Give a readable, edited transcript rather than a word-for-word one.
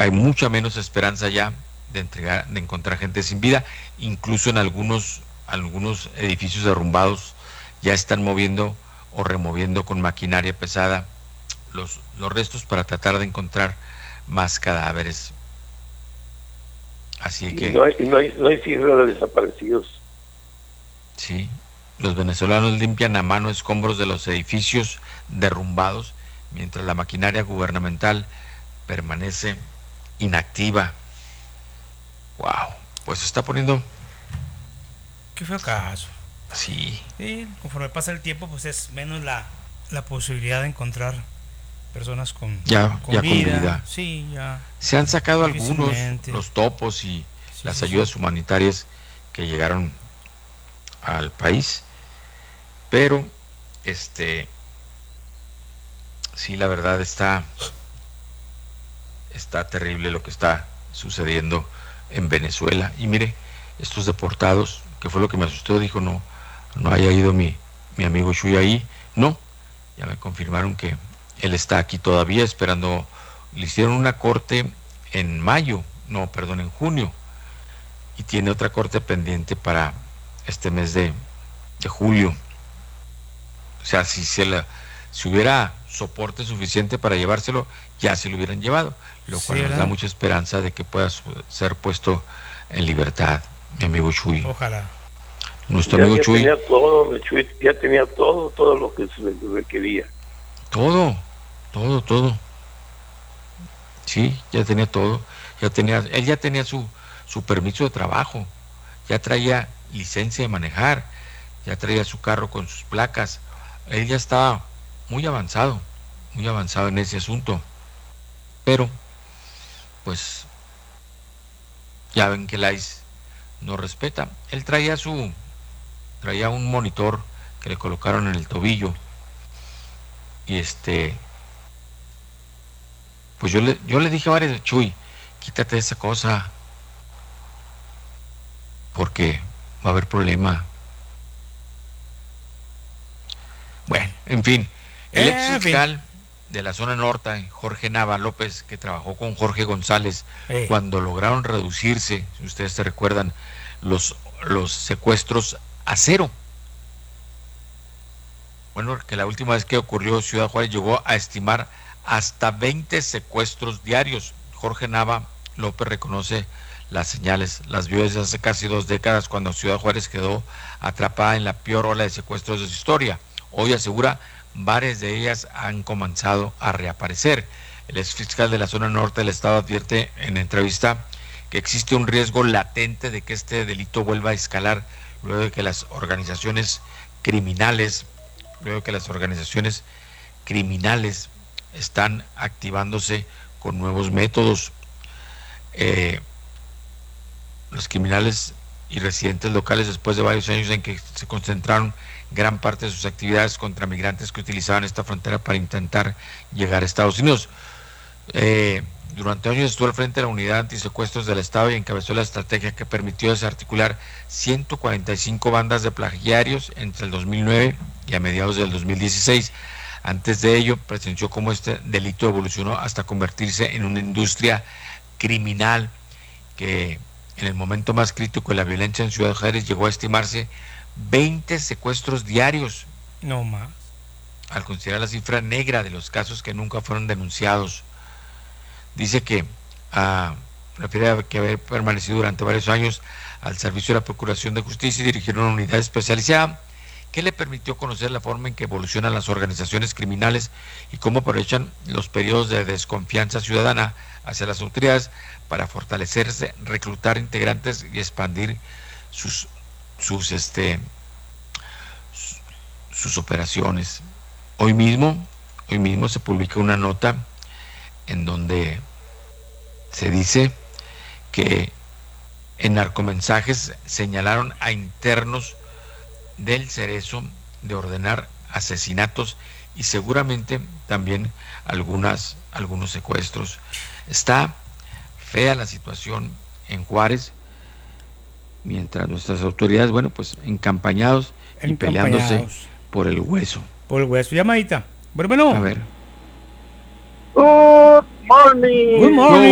hay mucha menos esperanza ya de encontrar gente sin vida. Incluso en algunos edificios derrumbados ya están moviendo o removiendo con maquinaria pesada los restos para tratar de encontrar más cadáveres. Así Y que no hay cifra de desaparecidos. sí, los venezolanos limpian a mano escombros de los edificios derrumbados mientras la maquinaria gubernamental permanece inactiva. Wow, pues se está poniendo Qué feo caso. así. Sí, conforme pasa el tiempo, pues es menos la posibilidad de encontrar personas con Ya con vida. vida. Sí, ya. Se han sacado algunos, Difícilmente. los topos y Sí, las sí, sí. ayudas humanitarias que llegaron al país, pero este sí, la verdad está terrible lo que está sucediendo en Venezuela. Y mire, estos deportados, que fue lo que me asustó, dijo, no haya ido mi amigo Shui ahí. No, ya me confirmaron que él está aquí todavía esperando. Le hicieron una corte en mayo, no, perdón, en junio, y tiene otra corte pendiente para este mes de julio. O sea, si hubiera soporte suficiente para llevárselo, ya se lo hubieran llevado, lo Sí, cual nos da ¿verdad? mucha esperanza de que pueda ser puesto en libertad, mi amigo Chuy. Ojalá. Nuestro Ya, amigo ya Chuy, tenía todo, ya tenía todo lo que se requería. todo, todo, sí, ya tenía todo, él ya tenía su permiso de trabajo, ya traía licencia de manejar, ya traía su carro con sus placas, él ya estaba muy muy avanzado en ese asunto, pero pues ya ven que el ICE no respeta. Él traía un monitor que le colocaron en el tobillo y pues yo le dije a varios, Chuy, quítate esa cosa porque va a haber problema. Bueno, en fin, el ex En fin. fiscal de la zona norte, Jorge Nava López, que trabajó con Jorge González Eh. cuando lograron reducirse, si ustedes se recuerdan, los secuestros a cero. Bueno, que la última vez que ocurrió Ciudad Juárez llegó a estimar hasta 20 secuestros diarios. Jorge Nava López reconoce las señales, las vio desde hace casi 2 décadas cuando Ciudad Juárez quedó atrapada en la peor ola de secuestros de su historia. Hoy asegura varias de ellas han comenzado a reaparecer. El ex fiscal de la zona norte del estado advierte en entrevista que existe un riesgo latente de que este delito vuelva a escalar luego de que las organizaciones criminales criminales están activándose con nuevos métodos. Eh, los criminales y residentes locales, después de varios años en que se concentraron gran parte de sus actividades contra migrantes que utilizaban esta frontera para intentar llegar a Estados Unidos. Durante años estuvo al frente de la unidad antisecuestros del Estado y encabezó la estrategia que permitió desarticular 145 bandas de plagiarios entre el 2009 y a mediados del 2016. Antes de ello, presenció cómo este delito evolucionó hasta convertirse en una industria criminal que en el momento más crítico de la violencia en Ciudad Juárez llegó a estimarse 20 secuestros diarios, No más. al considerar la cifra negra de los casos que nunca fueron denunciados. Dice que refiere a que haber permanecido durante varios años al servicio de la Procuración de Justicia y dirigir una unidad especializada que le permitió conocer la forma en que evolucionan las organizaciones criminales y cómo aprovechan los periodos de desconfianza ciudadana hacia las autoridades para fortalecerse, reclutar integrantes y expandir sus, sus, este, sus operaciones. Hoy mismo, hoy mismo se publica una nota en donde se dice que en narcomensajes señalaron a internos del Cerezo de ordenar asesinatos y seguramente también algunos secuestros. Está fea la situación en Juárez, mientras nuestras autoridades, bueno, pues encampañados y peleándose Encampañados. por el hueso. Por el hueso. Llamadita. Bueno, A bueno. ver. Good Good morning. Good morning.